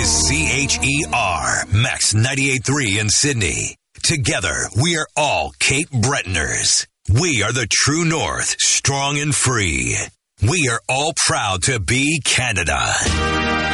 CHER, Max 98.3 in Sydney. Together, we are all Cape Bretoners. We are the true north, strong and free. We are all proud to be Canada.